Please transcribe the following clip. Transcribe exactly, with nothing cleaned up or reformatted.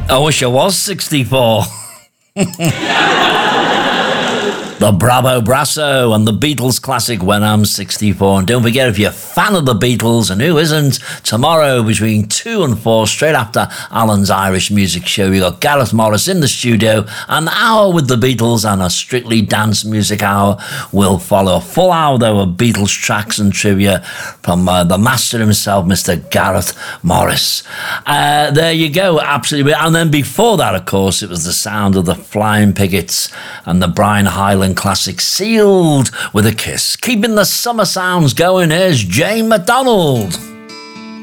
I wish I was sixty-four. The Bravo Brasso and the Beatles classic When I'm sixty-four. And don't forget, if you're a fan of the Beatles, and who isn't, tomorrow between two and four, straight after Alan's Irish Music Show, you got Gareth Morris in the studio. An hour with the Beatles and a Strictly Dance Music hour will follow. A full hour, though, of Beatles tracks and trivia from uh, the master himself, Mister Gareth Morris. Uh, there you go, absolutely. And then before that, of course, it was the sound of the Flying Pickets and the Brian Hyland classic Sealed with a Kiss. Keeping the summer sounds going, here's Jane McDonald.